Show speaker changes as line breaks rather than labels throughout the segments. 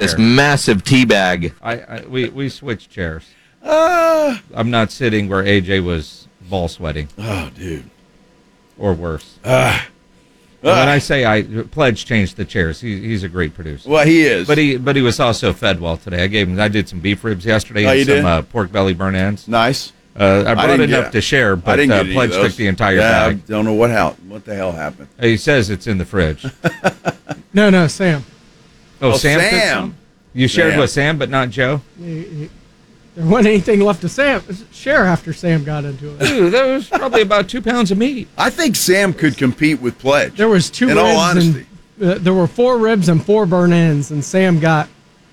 this massive tea bag.
We switched chairs. I'm not sitting where AJ was ball sweating.
Oh, dude.
Or worse. When I say Pledge changed the chairs, he's a great producer.
Well, he is.
But he was also fed well today. I did some beef ribs yesterday and some pork belly burnt ends.
Nice.
I brought enough to share, but Pledge took the entire bag.
I don't know what the hell happened.
He says it's in the fridge.
No, Sam.
Oh, Sam. You shared with Sam, but not Joe?
There wasn't anything left to share after Sam got into it.
Ooh, there was probably about 2 pounds of meat.
I think Sam could compete with Pledge.
There was 2 ribs. In all honesty. There were 4 ribs and 4 burnt ends, and Sam got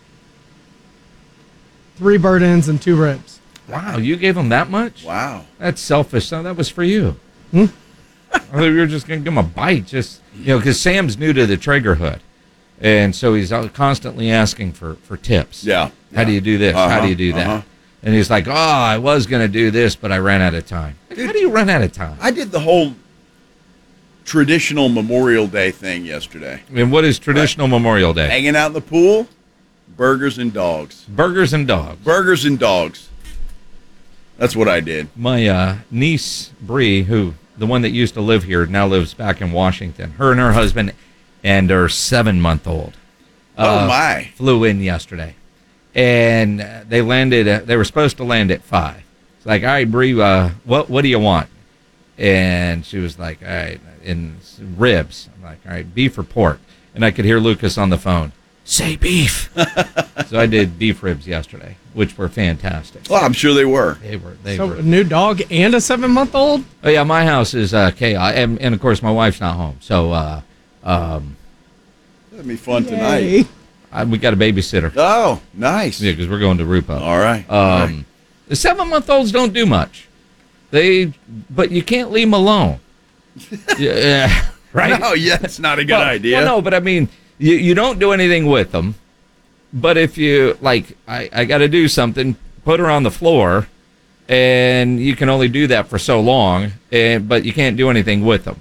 3 burnt ends and 2 ribs.
Wow, you gave him that much?
Wow.
That's selfish. So that was for you. I thought you were just going to give him a bite, because Sam's new to the Traeger hood. And so he's constantly asking for tips.
Yeah.
How do you do this? How do you do that? And he's like, I was going to do this, but I ran out of time. Dude, how do you run out of time?
I did the whole traditional Memorial Day thing yesterday.
And what is traditional Memorial Day?
Hanging out in the pool, burgers and dogs.
Burgers and dogs.
Burgers and dogs. That's what I did.
My niece, Bree, the one that used to live here, now lives back in Washington. Her and her husband and her 7-month-old flew in yesterday. And they landed. They were supposed to land at 5. It's like, all right, Bree, what do you want? And she was like, all right, in ribs. I'm like, all right, beef or pork? And I could hear Lucas on the phone say beef. So I did beef ribs yesterday, which were fantastic.
Well, I'm sure they were.
They were.
A new dog and a 7-month-old?
Oh yeah, my house is chaos, and of course my wife's not home, so
that'd be fun tonight.
We got a babysitter.
Oh, nice.
Yeah, because we're going to Rupa.
All right.
The 7-month-olds don't do much. But you can't leave them alone. Yeah, right?
No, it's not a good idea.
Well, no, but I mean, you don't do anything with them. But if you, I got to do something, put her on the floor, and you can only do that for so long, but you can't do anything with them.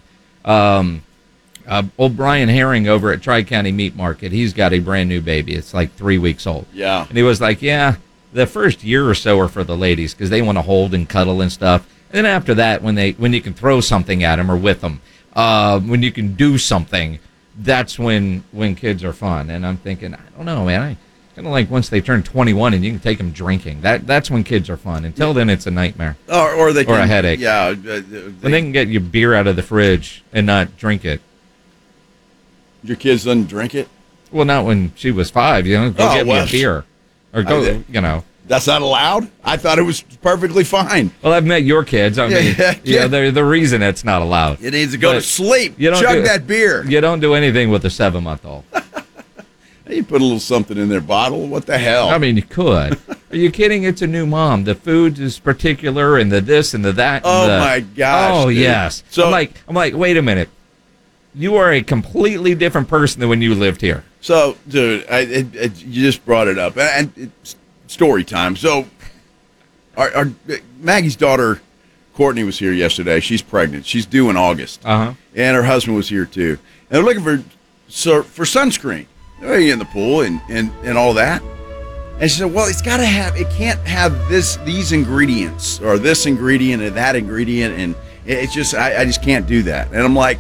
Old Brian Herring over at Tri-County Meat Market, he's got a brand new baby. It's like 3 weeks old.
Yeah.
And he was like, the first year or so are for the ladies because they want to hold and cuddle and stuff. And then after that, when you can throw something at them or with them, when you can do something, that's when kids are fun. And I'm thinking, I don't know, man. I kind of like once they turn 21 and you can take them drinking. That's when kids are fun. Until then, it's a nightmare.
Or a headache.
Yeah. When they can get your beer out of the fridge and not drink it.
Your kids doesn't drink it?
Well, not when she was 5. Go get me a beer. Or go,
That's not allowed? I thought it was perfectly fine.
Well, I've met your kids. I mean, they're the reason it's not allowed.
It needs to go to sleep. Chug that beer.
You don't do anything with a 7-month-old.
You put a little something in their bottle. What the hell?
I mean, you could. Are you kidding? It's a new mom. The food is particular, and the this and the that. And
my gosh.
Oh,
dude.
yes. So I'm like, wait a minute. You are a completely different person than when you lived here.
So, dude, you just brought it up, and it's story time. So, our Maggie's daughter Courtney was here yesterday. She's pregnant. She's due in August, and her husband was here too. And they're looking for sunscreen. They're in the pool and all that. And she said, "Well, it can't have these ingredients or this ingredient and that ingredient, and it's just I just can't do that." And I'm like,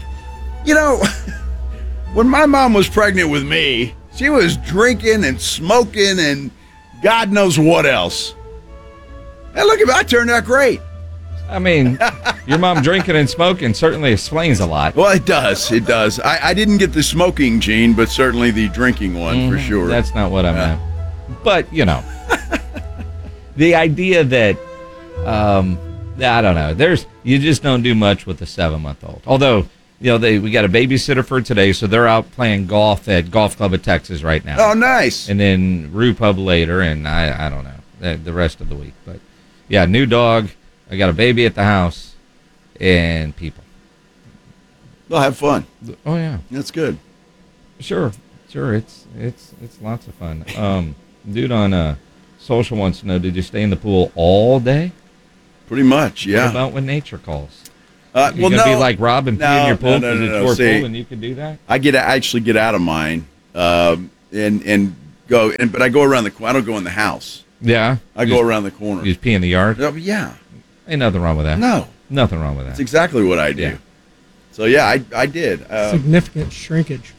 when my mom was pregnant with me, she was drinking and smoking and God knows what else. And look at me, I turned out great.
I mean, your mom drinking and smoking certainly explains a lot.
Well, it does. It does. I didn't get the smoking gene, but certainly the drinking one for sure.
That's not what I meant. But, the idea that, I don't know, you just don't do much with a 7-month-old. Although, we got a babysitter for today, so they're out playing golf at Golf Club of Texas right now.
Oh, nice.
And then Rue Pub later, and I don't know, the rest of the week. But, yeah, new dog. I got a baby at the house, and people.
They'll have fun.
Oh yeah,
that's good.
Sure. It's lots of fun. Dude on social wants to know: did you stay in the pool all day?
Pretty much, yeah.
What about when nature calls?
You
gonna be like Rob and pee in your pool because it's your
See,
pool and you can do that?
I actually get out of mine, and but I go around the corner. I don't go in the house.
Yeah.
I go around the corner.
You just pee in the yard?
Yeah.
Ain't nothing wrong with that.
No.
Nothing wrong with that.
That's exactly what I do.
Yeah.
So, yeah, I did.
Significant shrinkage.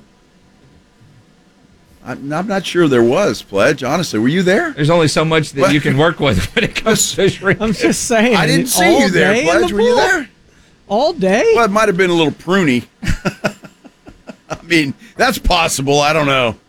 I'm not sure there was, Pledge. Honestly, were you there?
There's only so much that you can work with when it comes to shrinkage.
I'm just saying.
I didn't see you there, Pledge. Were you there?
All day?
Well, it might have been a little pruny. I mean, that's possible. I don't know.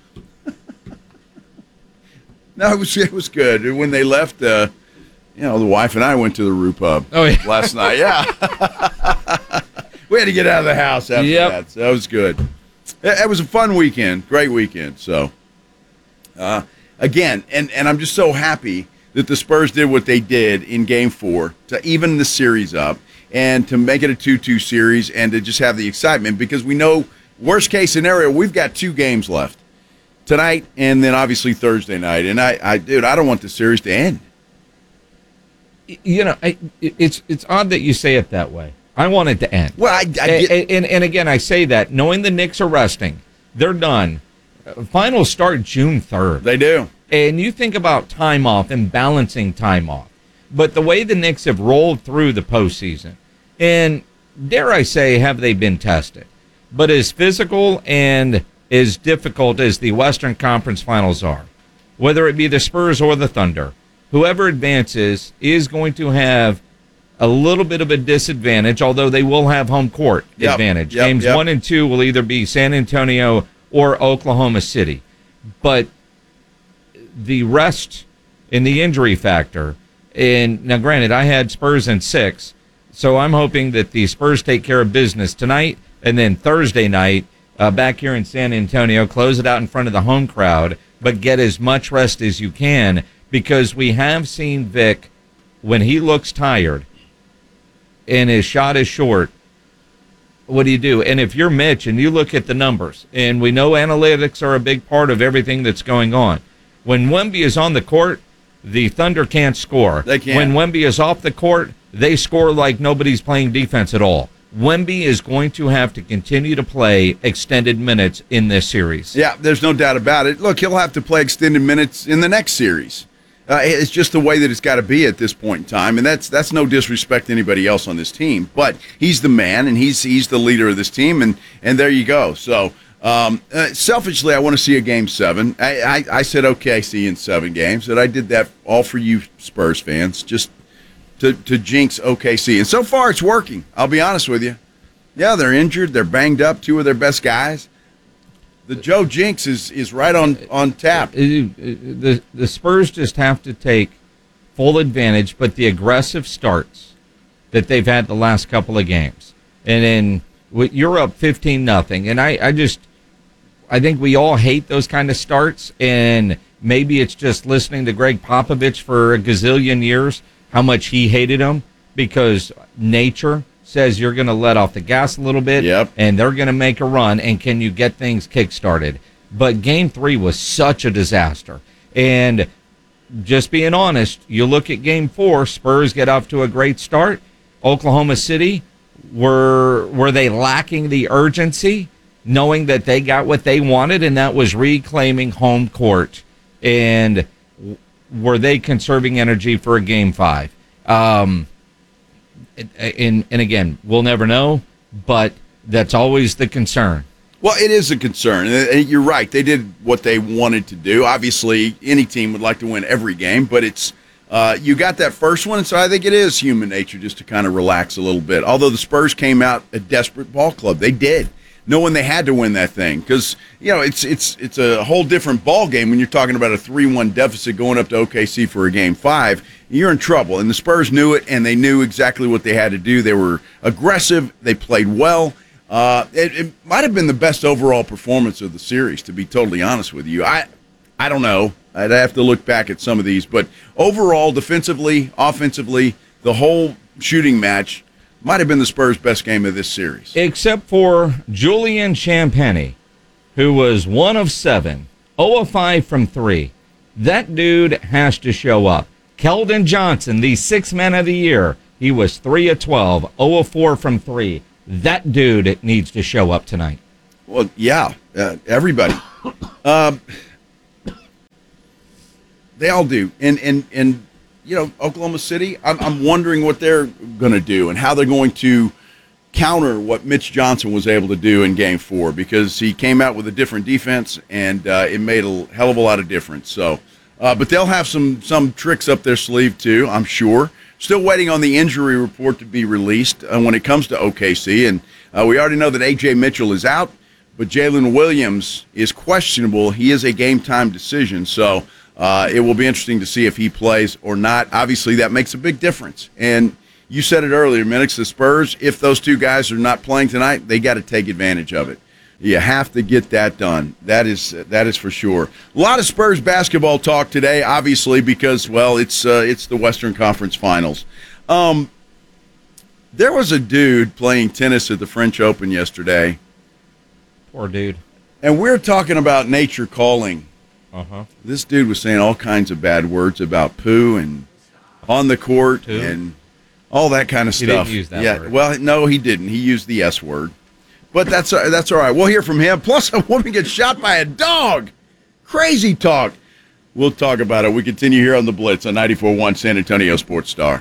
No, it was good. And when they left, the wife and I went to the Rue Pub last night. Yeah. We had to get out of the house after that. So that was good. It was a fun weekend. Great weekend. So, again, and I'm just so happy that the Spurs did what they did in Game 4 to even the series up and to make it a 2-2 series and to just have the excitement because we know, worst case scenario, we've got 2 games left. Tonight and then obviously Thursday night. And I don't want the series to end.
It's odd that you say it that way. I want it to end.
Well, I get,
and again, I say that knowing the Knicks are resting, they're done. Finals start June 3rd.
They do.
And you think about time off and balancing time off. But the way the Knicks have rolled through the postseason, and dare I say, have they been tested? But as physical and as difficult as the Western Conference Finals are, whether it be the Spurs or the Thunder, whoever advances is going to have a little bit of a disadvantage, although they will have home court advantage. Games 1 and 2 will either be San Antonio or Oklahoma City. But the rest in the injury factor, and now granted, I had Spurs in 6, so I'm hoping that the Spurs take care of business tonight, and then Thursday night, back here in San Antonio, close it out in front of the home crowd, but get as much rest as you can, because we have seen Vic, when he looks tired and his shot is short, what do you do? And if you're Mitch and you look at the numbers, and we know analytics are a big part of everything that's going on, when Wemby is on the court, the Thunder can't score.
They can't.
When Wemby is off the court, they score like nobody's playing defense at all. Wemby is going to have to continue to play extended minutes in this series.
Yeah, there's no doubt about it. Look, he'll have to play extended minutes in the next series. It's just the way that it's got to be at this point in time, and that's no disrespect to anybody else on this team. But he's the man, and he's the leader of this team, and there you go. So selfishly, I want to see a Game 7. I said OKC in 7 games, and I did that all for you Spurs fans, just to jinx OKC. And so far, it's working. I'll be honest with you. Yeah, they're injured. They're banged up. 2 of their best guys. The Joe Jinx is right on tap.
The Spurs just have to take full advantage, but the aggressive starts that they've had the last couple of games. And then you're up 15-0. And I think we all hate those kind of starts, and maybe it's just listening to Greg Popovich for a gazillion years, how much he hated him, because nature says you're going to let off the gas a little bit, and they're going to make a run, and can you get things kick-started? But Game 3 was such a disaster. And just being honest, you look at Game 4, Spurs get off to a great start. Oklahoma City, were they lacking the urgency, knowing that they got what they wanted, and that was reclaiming home court? And were they conserving energy for a Game 5? And again, we'll never know, but that's always the concern.
Well, it is a concern. And you're right. They did what they wanted to do. Obviously, any team would like to win every game, but it's you got that first one, and so I think it is human nature just to kind of relax a little bit. Although the Spurs came out a desperate ball club. They did, knowing they had to win that thing, because it's a whole different ball game when you're talking about a 3-1 deficit going up to OKC for a Game 5. You're in trouble, and the Spurs knew it, and they knew exactly what they had to do. They were aggressive. They played well. It might have been the best overall performance of the series, to be totally honest with you. I don't know. I'd have to look back at some of these, but overall, defensively, offensively, the whole shooting match might have been the Spurs' best game of this series.
Except for Julian Champagnie, who was 1 of 7, 0 of 5 from 3. That dude has to show up. Keldon Johnson, the 6th man of the year, he was 3 of 12, 0 of 4 from 3. That dude needs to show up tonight.
Well, yeah, everybody. They all do. And Oklahoma City, I'm wondering what they're going to do and how they're going to counter what Mitch Johnson was able to do in Game 4, because he came out with a different defense, and it made a hell of a lot of difference. So, but they'll have some tricks up their sleeve too, I'm sure. Still waiting on the injury report to be released when it comes to OKC, and we already know that A.J. Mitchell is out, but Jalen Williams is questionable. He is a game-time decision, so it will be interesting to see if he plays or not. Obviously, that makes a big difference. And you said it earlier, Minix, the Spurs, if those two guys are not playing tonight, they got to take advantage of it. You have to get that done. That is for sure. A lot of Spurs basketball talk today, obviously, because, well, it's the Western Conference Finals. There was a dude playing tennis at the French Open yesterday.
Poor dude.
And we're talking about nature calling.
Uh-huh.
This dude was saying all kinds of bad words about poo and on the court
Poo?
And all that kind of
He
stuff.
didn't use that word.
Well, no, he didn't. He used the S word. But that's all right. We'll hear from him. Plus, a woman gets shot by a dog. Crazy talk. We'll talk about it. We continue here on The Blitz on 94.1 San Antonio Sports Star.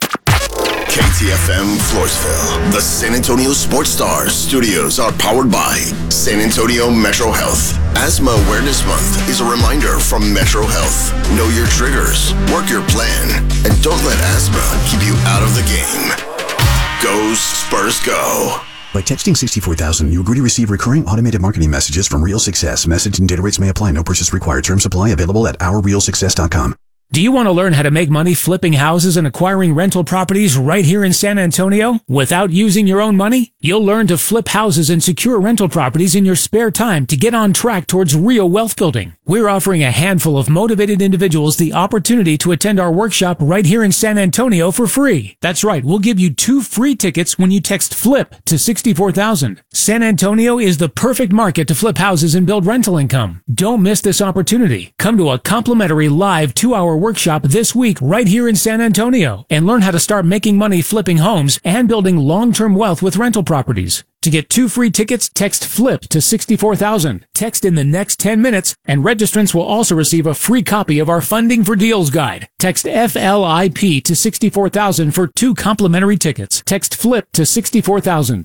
KTFM Floresville. The San Antonio Sports Stars studios are powered by San Antonio Metro Health. Asthma Awareness Month is a reminder from Metro Health. Know your triggers, work your plan, and don't let asthma keep you out of the game. Go Spurs Go.
By texting 64,000, you agree to receive recurring automated marketing messages from Real Success. Message and data rates may apply. No purchase required. Term supply available at ourrealsuccess.com.
Do you want to learn how to make money flipping houses and acquiring rental properties right here in San Antonio without using your own money? You'll learn to flip houses and secure rental properties in your spare time to get on track towards real wealth building. We're offering a handful of motivated individuals the opportunity to attend our workshop right here in San Antonio for free. That's right, we'll give you 2 free tickets when you text FLIP to 64,000. San Antonio is the perfect market to flip houses and build rental income. Don't miss this opportunity. Come to a complimentary live 2-hour workshop this week right here in San Antonio and learn how to start making money flipping homes and building long-term wealth with rental properties. To get 2 free tickets, text FLIP to 64,000. Text in the next 10 minutes, and registrants will also receive a free copy of our Funding for Deals guide. Text FLIP to 64,000 for 2 complimentary tickets. Text FLIP to 64,000.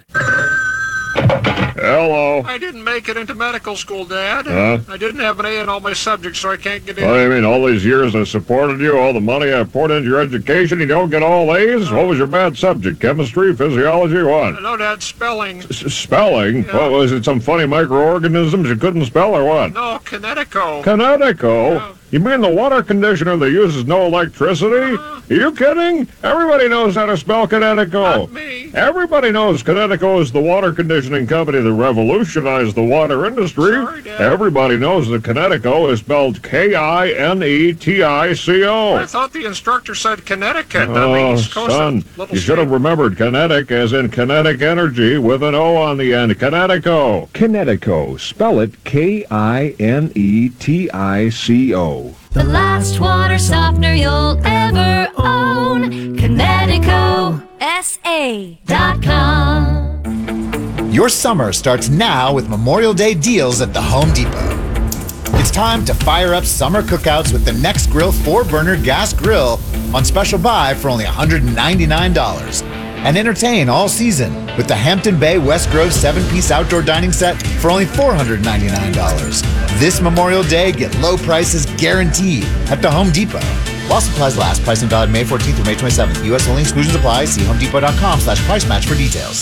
Hello.
I didn't make it into medical school, Dad.
Huh?
I didn't have an A in all my subjects, so I can't get in.
What do you mean, all these years I supported you, all the money I poured into your education, you don't get all A's? What was your bad subject? Chemistry, physiology, what?
No, Dad, spelling.
Spelling?
Yeah.
What, was it some funny microorganisms you couldn't spell or what?
No, Kinetico.
Kinetico?
Yeah.
You mean the water conditioner that uses no electricity? Are you kidding? Everybody knows how to spell Kinetico.
Not me.
Everybody knows Kinetico is the water conditioning company that revolutionized the water industry.
Sorry, Dad.
Everybody knows that Kinetico is spelled Kinetico.
I thought the instructor said Connecticut.
Oh, son, you should have remembered kinetic as in kinetic energy with an O on the end. Kinetico.
Kinetico. Spell it Kinetico.
The last water softener you'll ever own. KineticoSA.com.
Your summer starts now with Memorial Day deals at the Home Depot. It's time to fire up summer cookouts with the Next Grill 4-burner gas grill on special buy for only $199. And entertain all season with the Hampton Bay West Grove 7-piece outdoor dining set for only $499. This Memorial Day, get low prices guaranteed at the Home Depot. While supplies last, pricing valid May 14th through May 27th. U.S. only, exclusions apply. See homedepot.com/price match for details.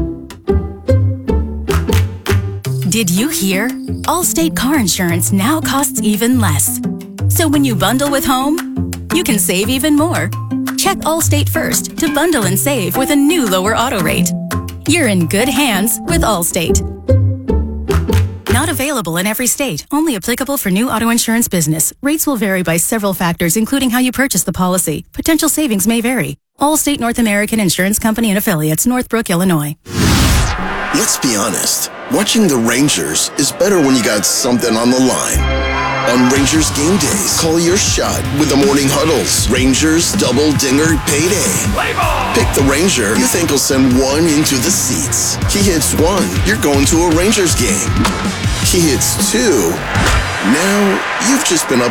Did you hear? Allstate car insurance now costs even less. So when you bundle with home, you can save even more. Check Allstate first to bundle and save with a new lower auto rate. You're in good hands with Allstate. Not available in every state. Only applicable for new auto insurance business. Rates will vary by several factors, including how you purchase the policy. Potential savings may vary. Allstate North American Insurance Company and Affiliates, Northbrook, Illinois.
Let's be honest. Watching the Rangers is better when you got something on the line. On Rangers game days, call your shot with the morning huddles. Rangers double dinger payday. Pick the Ranger you think will send one into the seats. He hits one, you're going to a Rangers game. He hits two. Now you've just been up